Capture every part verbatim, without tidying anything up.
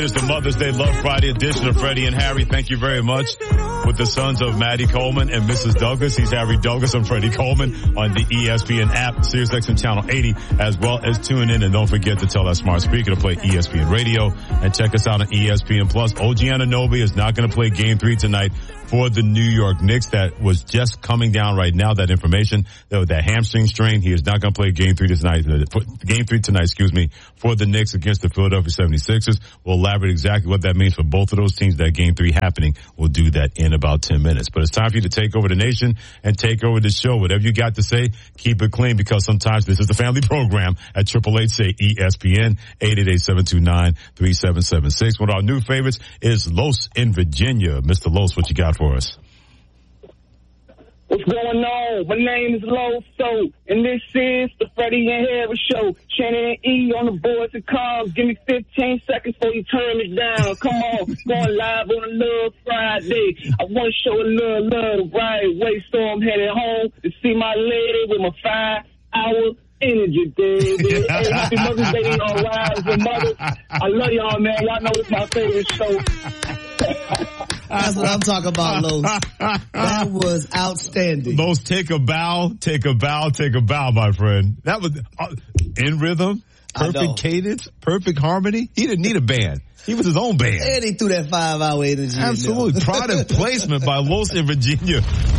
It is the Mother's Day Love Friday edition of Freddie and Harry. Thank you very much. With the sons of Maddie Coleman and Missus Douglas. He's Harry Douglas. I'm Freddie Coleman on the E S P N app, SiriusXM Channel eighty, as well as tune in. And don't forget to tell that smart speaker to play E S P N Radio and check us out on E S P N Plus. O G Anunoby is not going to play game three tonight for the New York Knicks. That was just coming down right now, that information. That hamstring strain, he is not going to play game three tonight, game three tonight, excuse me, for the Knicks against the Philadelphia seventy-sixers. We'll elaborate exactly what that means for both of those teams. That game three happening. We'll do that in about ten minutes. But it's time for you to take over the nation and take over the show. Whatever you got to say, keep it clean, because sometimes this is a family program at Triple H say E S P N, eight eight eight, seven two nine, three seven seven six. One of our new favorites is Los in Virginia. Mister Los, what you got for us? What's going on? My name is Loso, and this is the Freddie and Harry Show. Shannon and E on the boards and comms. Give me fifteen seconds before you turn me down. Come on, going live on a Love Friday. I want to show a little love the right way, so I'm headed home to see my lady with my five-hour energy, baby. Hey, happy Mother's Day to y'all wives and mothers. I love y'all, man. Y'all know it's my favorite show. That's what I'm talking about, Los. That was outstanding. Los, take a bow, take a bow, take a bow, my friend. That was uh, in rhythm, perfect cadence, perfect harmony. He didn't need a band. He was his own band. And he threw that five-hour energy. Absolutely. Product placement by Los in Virginia.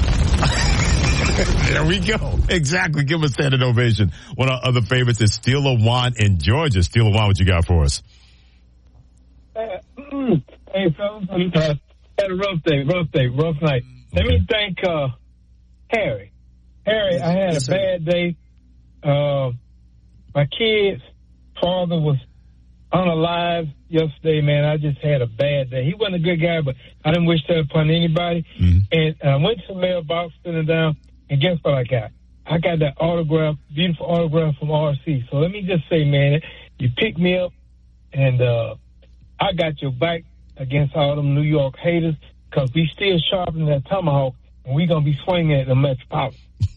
There we go. Exactly. Give him a standing ovation. One of our other favorites is Steeler Juan in Georgia. Steeler Juan, what you got for us? Uh, mm, hey, fellas. Uh, had a rough day, rough day, rough night. Let me thank uh, Harry. Harry, I had yes, a bad day. Uh, my kid's father was unalive yesterday, man. I just had a bad day. He wasn't a good guy, but I didn't wish that upon anybody. Mm-hmm. And I went to the mailbox, sitting down, and guess what I got? I got that autograph, beautiful autograph from R C. So let me just say, man, you picked me up, and uh, I got your back against all them New York haters, because we still sharpening that tomahawk, and we going to be swinging at the Metropolitan.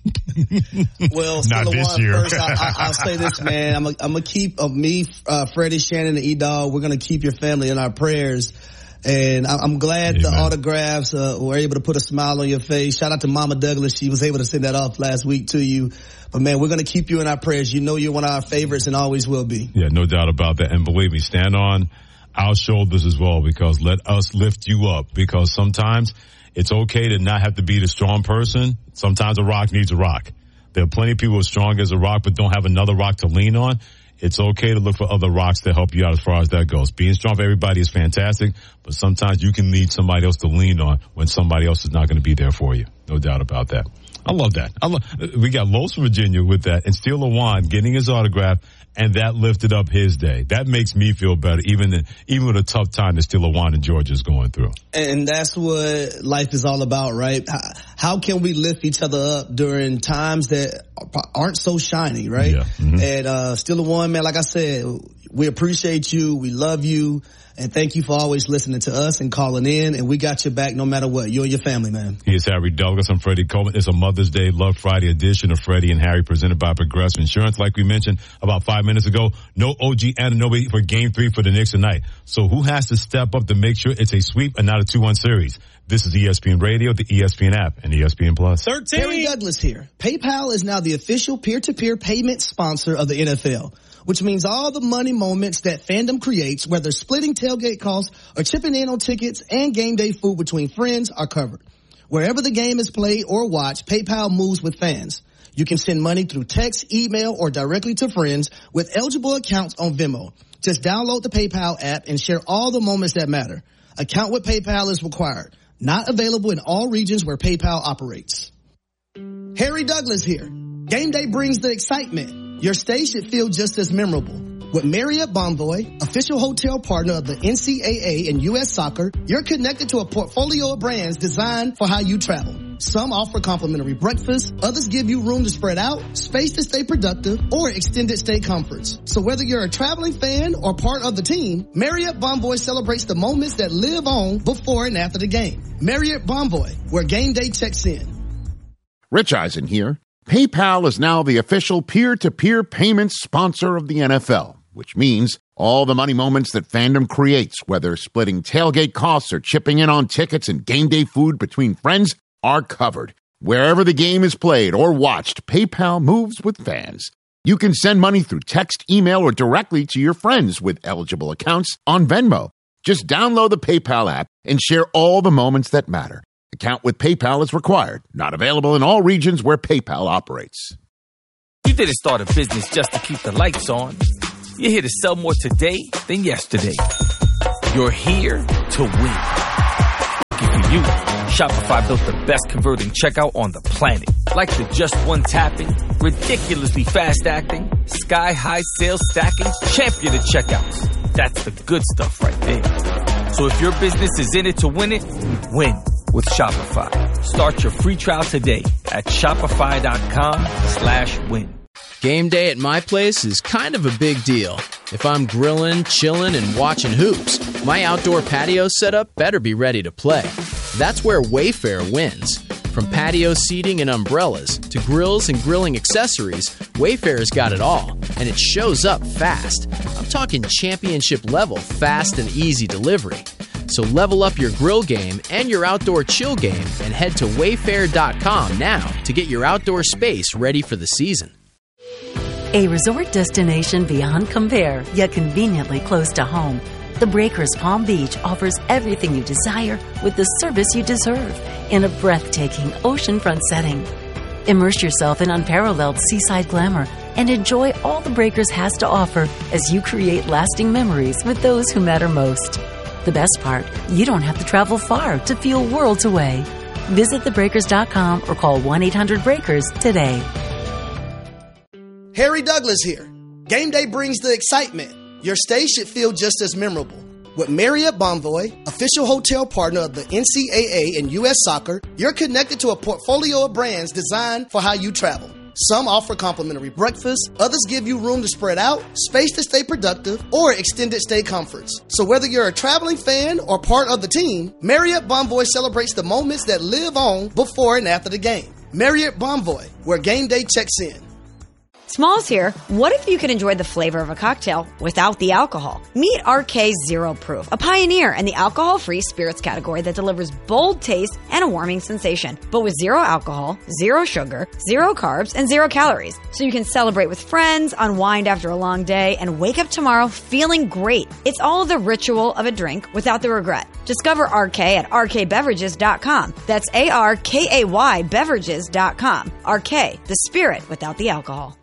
Well, not this one, year. First, I, I, I'll say this, man. I'm going to keep uh, me, uh, Freddie, Shannon, and E-Dog. We're going to keep your family in our prayers. And I, I'm glad Amen. the autographs uh, were able to put a smile on your face. Shout out to Mama Douglas. She was able to send that off last week to you. But, man, we're going to keep you in our prayers. You know you're one of our favorites and always will be. Yeah, no doubt about that. And believe me, stand on our shoulders as well, because let us lift you up, because sometimes it's okay to not have to be the strong person. Sometimes a rock needs a rock. There are plenty of people who are strong as a rock but don't have another rock to lean on. It's okay to look for other rocks to help you out as far as that goes. Being strong for everybody is fantastic, but sometimes you can need somebody else to lean on when somebody else is not going to be there for you. No doubt about that. I love that. I love, we got Los from Virginia with that, and Steeler Juan getting his autograph, and that lifted up his day. That makes me feel better, even even with a tough time that Steeler Juan in Georgia is going through. And that's what life is all about, right? How, how can we lift each other up during times that aren't so shiny, right? Yeah. Mm-hmm. And uh Steeler Juan, man, like I said, we appreciate you. We love you. And thank you for always listening to us and calling in. And we got your back no matter what. You and your family, man. He is Harry Douglas. I'm Freddie Coleman. It's a Mother's Day Love Friday edition of Freddie and Harry, presented by Progressive Insurance. Like we mentioned about five minutes ago, no O G Anunoby for game three for the Knicks tonight. So who has to step up to make sure it's a sweep and not a two one series? This is E S P N Radio, the E S P N app, and E S P N Plus. thirteen Harry Douglas here. PayPal is now the official peer-to-peer payment sponsor of the N F L, which means all the money moments that fandom creates, whether splitting tailgate costs or chipping in on tickets and game day food between friends, are covered. Wherever the game is played or watched, PayPal moves with fans. You can send money through text, email, or directly to friends with eligible accounts on Venmo. Just download the PayPal app and share all the moments that matter. Account with PayPal is required. Not available in all regions where PayPal operates. Harry Douglas here. Game day brings the excitement. Your stay should feel just as memorable. With Marriott Bonvoy, official hotel partner of the N C double A and U S Soccer, you're connected to a portfolio of brands designed for how you travel. Some offer complimentary breakfast, others give you room to spread out, space to stay productive, or extended stay comforts. So whether you're a traveling fan or part of the team, Marriott Bonvoy celebrates the moments that live on before and after the game. Marriott Bonvoy, where game day checks in. Rich Eisen here. PayPal is now the official peer-to-peer payments sponsor of the N F L, which means All the money moments that fandom creates, whether splitting tailgate costs or chipping in on tickets and game day food between friends, are covered. Wherever the game is played or watched, PayPal moves with fans. You can send money through text, email, or directly to your friends with eligible accounts on Venmo. Just download the PayPal app and share all the moments that matter. Account with PayPal is required. Not available in all regions where PayPal operates. You didn't start a business just to keep the lights on. You're here to sell more today than yesterday. You're here to win. Lucky for you, Shopify built the best converting checkout on the planet. Like the just one tapping, ridiculously fast acting, sky high sales stacking, champion of checkouts. That's the good stuff right there. So if your business is in it to win it, win with Shopify. Start your free trial today at shopify.com slash win. Game day at my place is kind of a big deal. If I'm grilling, chilling, and watching hoops, my outdoor patio setup better be ready to play. That's where Wayfair wins. From patio seating and umbrellas to grills and grilling accessories, Wayfair's got it all, and it shows up fast. I'm talking championship level fast and easy delivery. So level up your grill game and your outdoor chill game and head to wayfair dot com now to get your outdoor space ready for the season. A resort destination beyond compare, yet conveniently close to home. The Breakers Palm Beach offers everything you desire with the service you deserve in a breathtaking oceanfront setting. Immerse yourself in unparalleled seaside glamour and enjoy all the Breakers has to offer as you create lasting memories with those who matter most. The best part, you don't have to travel far to feel worlds away. Visit the breakers dot com or call one eight hundred breakers today. Harry Douglas here. Game day brings the excitement. Your stay should feel just as memorable. With Marriott Bonvoy, official hotel partner of the N C double A and U S Soccer, you're connected to a portfolio of brands designed for how you travel. Some offer complimentary breakfast, others give you room to spread out, space to stay productive, or extended stay comforts. So whether you're a traveling fan or part of the team, Marriott Bonvoy celebrates the moments that live on before and after the game. Marriott Bonvoy, where game day checks in. Smalls here. What if you could enjoy the flavor of a cocktail without the alcohol? Meet R K Zero Proof, a pioneer in the alcohol-free spirits category that delivers bold taste and a warming sensation, but with zero alcohol, zero sugar, zero carbs, and zero calories. So you can celebrate with friends, unwind after a long day, and wake up tomorrow feeling great. It's all the ritual of a drink without the regret. Discover R K at R K beverages dot com. That's A R K A Y beverages dot com. R K, the spirit without the alcohol.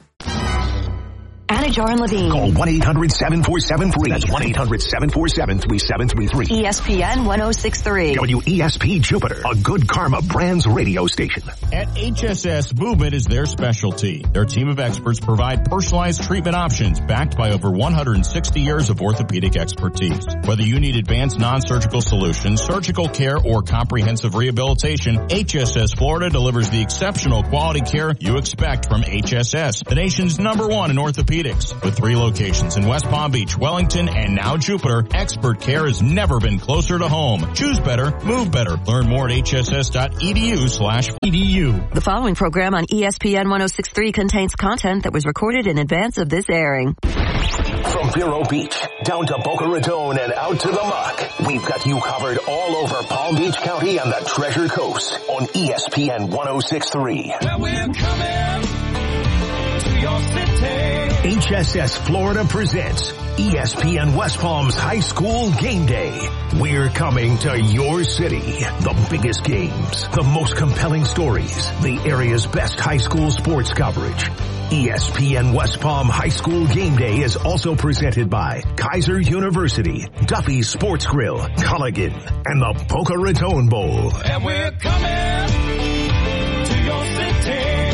Anajar and Levine. Call one eight hundred seven four seven three. That's one eight hundred seven four seven three seven three three. E S P N ten sixty-three. W E S P Jupiter, a Good Karma Brands radio station. At H S S, movement is their specialty. Their team of experts provide personalized treatment options backed by over one hundred sixty years of orthopedic expertise. Whether you need advanced non-surgical solutions, surgical care, or comprehensive rehabilitation, H S S Florida delivers the exceptional quality care you expect from H S S, the nation's number one in orthopedics. With three locations in West Palm Beach, Wellington, and now Jupiter, expert care has never been closer to home. Choose better, move better. Learn more at H S S dot E D U slash E D U. The following program on E S P N ten sixty-three contains content that was recorded in advance of this airing. From Vero Beach down to Boca Raton and out to the muck, we've got you covered all over Palm Beach County and the Treasure Coast on E S P N ten sixty-three. Well, we're coming to your city. H S S Florida presents E S P N West Palm's High School Game Day. We're coming to your city. The biggest games, the most compelling stories, the area's best high school sports coverage. E S P N West Palm High School Game Day is also presented by Kaiser University, Duffy's Sports Grill, Culligan, and the Boca Raton Bowl. And we're coming to your city.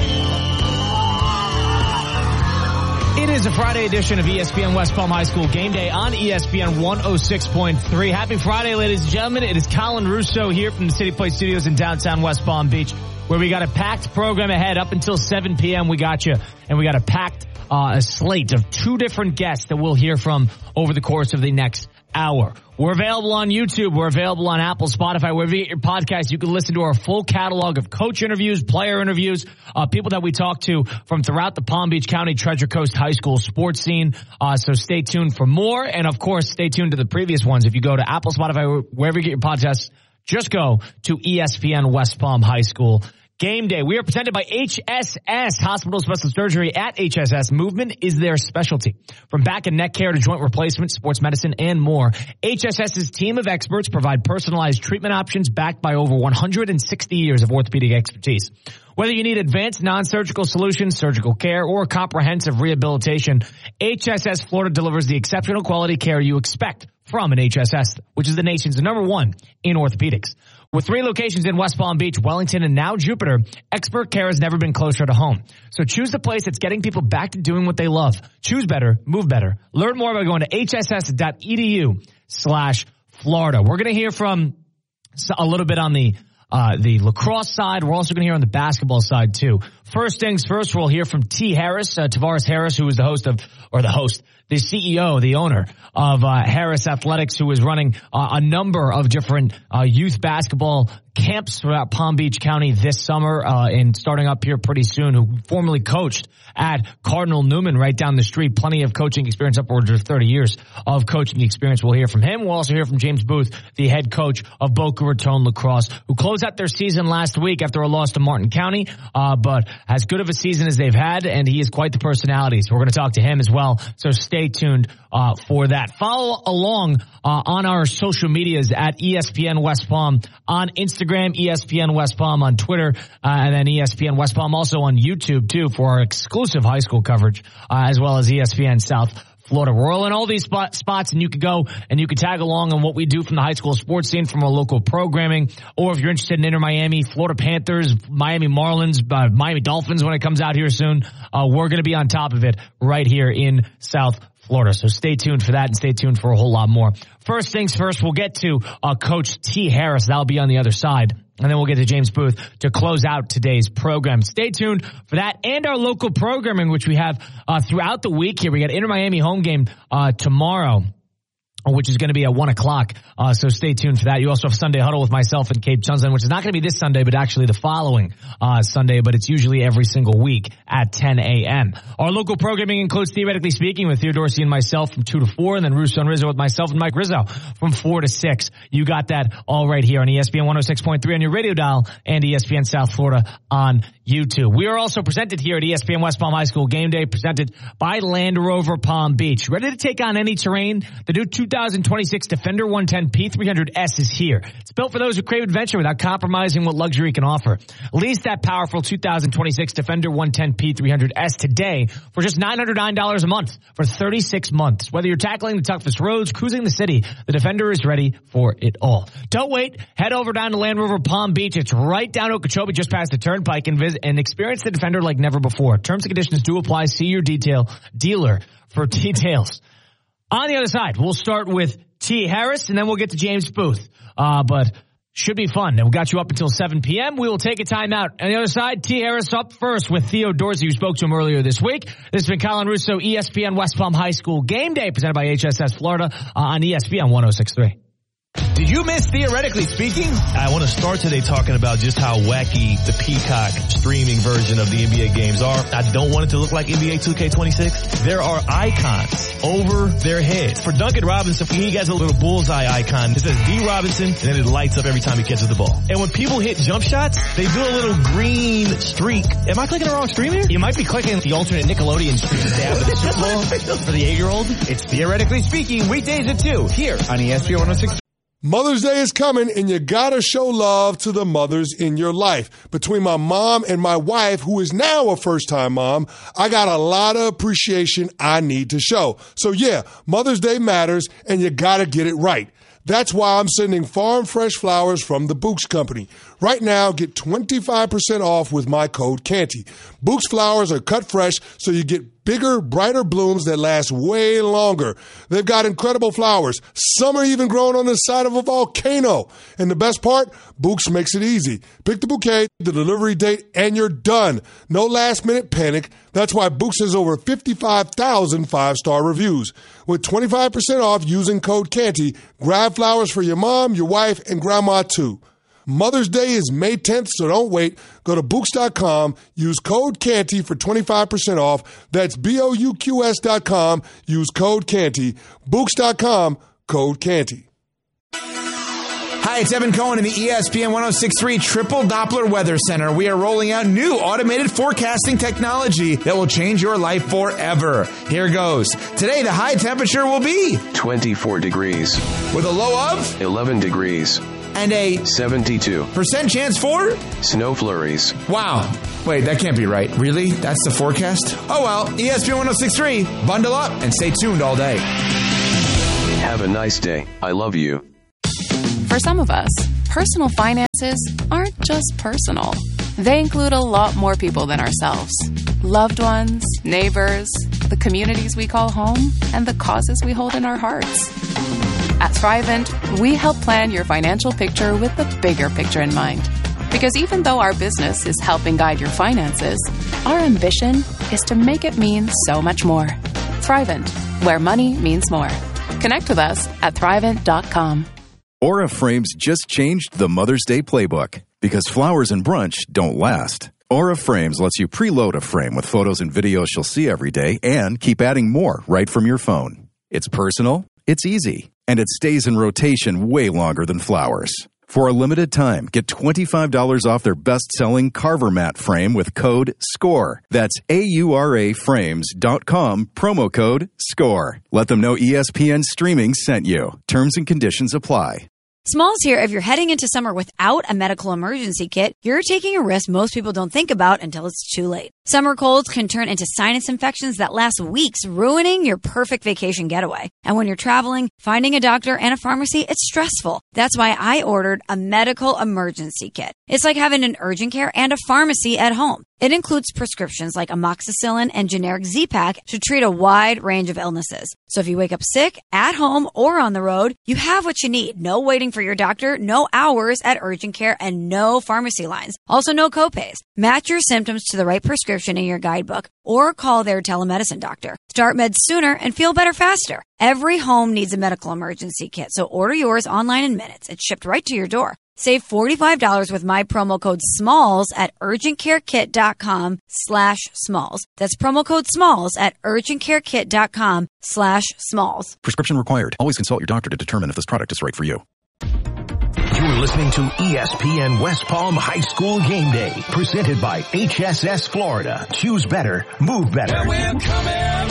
It is a Friday edition of E S P N West Palm High School Game Day on E S P N one oh six point three. Happy Friday, ladies and gentlemen. It is Colin Russo here from the City Place Studios in downtown West Palm Beach, where we got a packed program ahead up until seven p.m. We got you, and we got a packed uh, a slate of two different guests that we'll hear from over the course of the next hour. We're available on YouTube. We're available on Apple, Spotify, wherever you get your podcast. You can listen to our full catalog of coach interviews, player interviews, uh, people that we talk to from throughout the Palm Beach County Treasure Coast High School sports scene. Uh, so stay tuned for more. And of course, stay tuned to the previous ones. If you go to Apple, Spotify, wherever you get your podcasts, just go to E S P N West Palm High School Game Day. We are presented by H S S. Hospital Special Surgery at H S S. Movement is their specialty. From back and neck care to joint replacement, sports medicine, and more, HSS's team of experts provide personalized treatment options backed by over one hundred sixty years of orthopedic expertise. Whether you need advanced non-surgical solutions, surgical care, or comprehensive rehabilitation, H S S Florida delivers the exceptional quality care you expect from an H S S, which is the nation's number one in orthopedics. With three locations in West Palm Beach, Wellington, and now Jupiter, expert care has never been closer to home. So choose the place that's getting people back to doing what they love. Choose better, move better. Learn more by going to hss.edu slash Florida. We're going to hear from a little bit on the Uh, the lacrosse side. We're also going to hear on the basketball side too. First things first, we'll hear from T. Harris, uh, Tavares Harris, who is the host of, or the host, the C E O, the owner of uh, Harris Athletics, who is running uh, a number of different uh, youth basketball camps throughout Palm Beach County this summer, uh, and starting up here pretty soon, who formerly coached at Cardinal Newman right down the street. Plenty of coaching experience, upwards of thirty years of coaching experience. We'll hear from him. We'll also hear from James Booth, the head coach of Boca Raton Lacrosse, who closed out their season last week after a loss to Martin County, uh, but as good of a season as they've had, and he is quite the personality. So we're going to talk to him as well. So stay tuned uh, for that. Follow along uh, on our social medias at E S P N West Palm on Instagram, E S P N West Palm on Twitter, uh, and then E S P N West Palm also on YouTube too for our exclusive high school coverage, uh, as well as E S P N South Florida. We're all in all these spot, spots, and you could go and you could tag along on what we do from the high school sports scene, from our local programming, or if you're interested in Inter Miami, Florida Panthers, Miami Marlins, uh, Miami Dolphins when it comes out here soon, uh, we're going to be on top of it right here in South Florida. So stay tuned for that and stay tuned for a whole lot more. First things first, we'll get to uh, Coach T. Harris. That'll be on the other side. And then we'll get to James Booth to close out today's program. Stay tuned for that and our local programming, which we have uh, throughout the week here. We got Inter Miami home game uh, tomorrow, which is going to be at one o'clock. Uh, so stay tuned for that. You also have Sunday Huddle with myself and Cape Chunslin, which is not going to be this Sunday, but actually the following uh, Sunday, but it's usually every single week at ten a.m. Our local programming includes Theoretically Speaking with Theodorsey and myself from two to four, and then Russo and Rizzo with myself and Mike Rizzo from four to six. You got that all right here on E S P N one oh six point three on your radio dial and E S P N South Florida on YouTube. We are also presented here at E S P N West Palm High School Game Day, presented by Land Rover Palm Beach. Ready to take on any terrain? The new two thousand twenty-six Defender one ten P three hundred S is here. It's built for those who crave adventure without compromising what luxury can offer. Lease that powerful two thousand twenty-six Defender one ten P three hundred S today for just nine hundred nine dollars a month for thirty-six months. Whether you're tackling the toughest roads, cruising the city, the Defender is ready for it all. Don't wait. Head over down to Land Rover Palm Beach. It's right down Okeechobee, just past the Turnpike, and visit and experience the Defender like never before. Terms and conditions do apply. See your detail dealer for details. On the other side, we'll start with T. Harris, and then we'll get to James Booth. Uh, but should be fun. And we got you up until seven p.m. We will take a timeout. On the other side, T. Harris up first with Theo Dorsey, who spoke to him earlier this week. This has been Colin Russo, E S P N West Palm High School Game Day, presented by H S S Florida uh, on E S P N one oh six point three. Did you miss Theoretically Speaking? I want to start today talking about just how wacky the Peacock streaming version of the N B A games are. I don't want it to look like N B A two K twenty-six. There are icons over their heads. For Duncan Robinson, he has a little bullseye icon. It says D. Robinson, and then it lights up every time he catches the ball. And when people hit jump shots, they do a little green streak. Am I clicking the wrong stream here? You might be clicking the alternate Nickelodeon stream that they have for the Super Bowl for the eight-year-old. It's Theoretically Speaking, weekdays at two, here on E S P N one oh six. Mother's Day is coming, and you gotta show love to the mothers in your life. Between my mom and my wife, who is now a first-time mom, I got a lot of appreciation I need to show. So yeah, Mother's Day matters, and you gotta get it right. That's why I'm sending farm fresh flowers from the Books Company. Right now, get twenty-five percent off with my code Canty. Books flowers are cut fresh, so you get bigger, brighter blooms that last way longer. They've got incredible flowers. Some are even grown on the side of a volcano. And the best part, Bouqs makes it easy. Pick the bouquet, the delivery date, and you're done. No last-minute panic. That's why Bouqs has over fifty-five thousand five-star reviews. With twenty-five percent off using code Canty, grab flowers for your mom, your wife, and grandma too. Mother's Day is May tenth, so don't wait. Go to Bouqs dot com, use code Canty for twenty-five percent off. That's B O U Q S dot com, use code Canty. Bouqs dot com, code Canty. Hi, it's Evan Cohen in the E S P N ten sixty-three Triple Doppler Weather Center. We are rolling out new automated forecasting technology that will change your life forever. Here goes. Today, the high temperature will be twenty-four degrees. With a low of eleven degrees. And a seventy-two percent chance for snow flurries. Wow. Wait, that can't be right. Really? That's the forecast? Oh well, E S P N ten sixty-three. Bundle up and stay tuned all day. Have a nice day. I love you. For some of us, personal finances aren't just personal. They include a lot more people than ourselves. Loved ones, neighbors, the communities we call home, and the causes we hold in our hearts. At Thrivent, we help plan your financial picture with the bigger picture in mind. Because even though our business is helping guide your finances, our ambition is to make it mean so much more. Thrivent, where money means more. Connect with us at thrivent dot com. Aura Frames just changed the Mother's Day playbook because flowers and brunch don't last. Aura Frames lets you preload a frame with photos and videos she'll see every day and keep adding more right from your phone. It's personal, it's easy, and it stays in rotation way longer than flowers. For a limited time, get twenty-five dollars off their best-selling Carver Mat frame with code SCORE. That's A U R A frames dot com, promo code SCORE. Let them know E S P N Streaming sent you. Terms and conditions apply. Smalls here. If you're heading into summer without a medical emergency kit, you're taking a risk most people don't think about until it's too late. Summer colds can turn into sinus infections that last weeks, ruining your perfect vacation getaway. And when you're traveling, finding a doctor and a pharmacy, it's stressful. That's why I ordered a medical emergency kit. It's like having an urgent care and a pharmacy at home. It includes prescriptions like amoxicillin and generic Z-Pak to treat a wide range of illnesses. So if you wake up sick, at home, or on the road, you have what you need. No waiting for your doctor, no hours at urgent care, and no pharmacy lines. Also, no copays. Match your symptoms to the right prescription in your guidebook or call their telemedicine doctor. Start meds sooner and feel better faster. Every home needs a medical emergency kit, so order yours online in minutes. It's shipped right to your door. Save forty-five dollars with my promo code SMALLS at urgentcarekit.com slash SMALLS. That's promo code SMALLS at urgentcarekit.com slash SMALLS. Prescription required. Always consult your doctor to determine if this product is right for you. You're listening to E S P N West Palm High School Game Day, presented by H S S Florida. Choose better, move better. And we're coming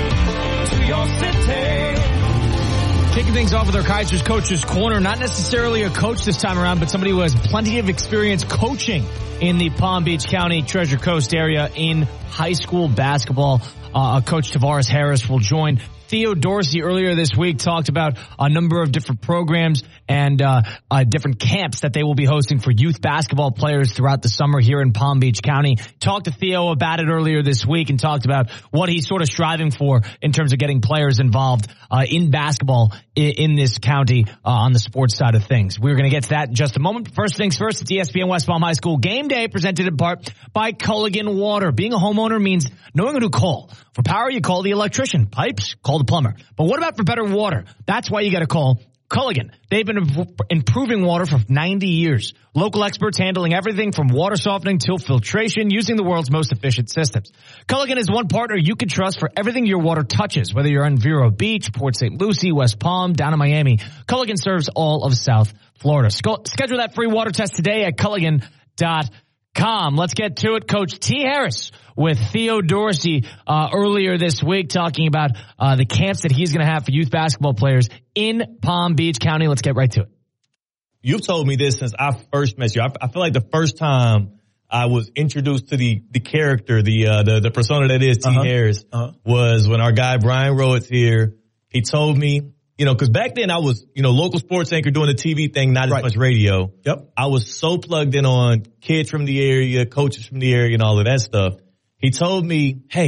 to your city. Kicking things off with our Kaiser's Coaches Corner. Not necessarily a coach this time around, but somebody who has plenty of experience coaching in the Palm Beach County Treasure Coast area in high school basketball. Uh, Coach Tavares Harris will join. Theo Dorsey earlier this week talked about a number of different programs and uh, uh different camps that they will be hosting for youth basketball players throughout the summer here in Palm Beach County. Talked to Theo about it earlier this week and talked about what he's sort of striving for in terms of getting players involved uh in basketball in, in this county uh, on the sports side of things. We're going to get to that in just a moment. First things first, it's E S P N West Palm High School Game Day, presented in part by Culligan Water. Being a homeowner means knowing who to call. For power, you call the electrician. Pipes, call the plumber. But what about for better water? That's why you got to call Culligan. They've been improving water for ninety years. Local experts handling everything from water softening till filtration using the world's most efficient systems. Culligan is one partner you can trust for everything your water touches, whether you're on Vero Beach, Port Saint Lucie, West Palm, down in Miami. Culligan serves all of South Florida. Schedule that free water test today at Culligan dot com. Let's get to it. Coach T. Harris with Theo Dorsey uh, earlier this week talking about uh, the camps that he's going to have for youth basketball players in Palm Beach County. Let's get right to it. You've told me this since I first met you. I, I feel like the first time I was introduced to the the character, the uh, the, the persona that is T. Uh-huh. Harris, uh-huh. was when our guy Brian Rowett's here. He told me, you know, because back then I was, you know, local sports anchor doing the T V thing, not right. as much radio. Yep. I was so plugged in on kids from the area, coaches from the area, and all of that stuff. He told me, hey,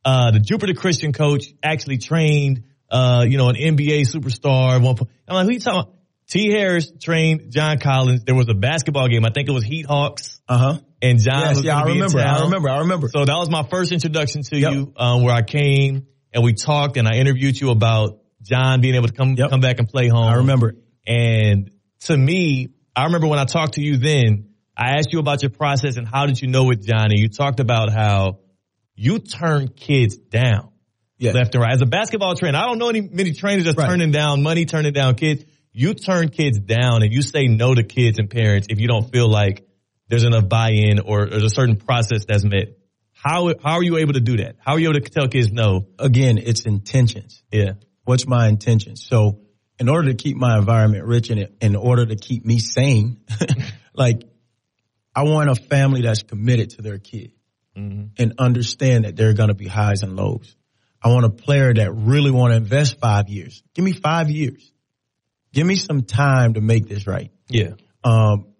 uh, the Jupiter Christian coach actually trained, uh, you know, an N B A superstar. One point. I'm like, who you talking about? T. Harris trained John Collins. There was a basketball game. I think it was Heat Hawks. Uh-huh. And John yes, was yeah, I remember. I remember. I remember. So that was my first introduction to yep. you, um, where I came and we talked and I interviewed you about John being able to come yep. come back and play home. I remember it. And to me, I remember when I talked to you then, I asked you about your process and how did you know with Johnny. You talked about how you turn kids down yeah. left and right. As a basketball trainer, I don't know any many trainers that's right. turning down money, turning down kids. You turn kids down and you say no to kids and parents if you don't feel like there's enough buy-in or there's a certain process that's met. How how are you able to do that? How are you able to tell kids no? Again, it's intentions. Yeah. What's my intentions? So in order to keep my environment rich and in order to keep me sane, like I want a family that's committed to their kid mm-hmm. and understand that there are going to be highs and lows. I want a player that really want to invest five years. Give me five years. Give me some time to make this right. Yeah. Um,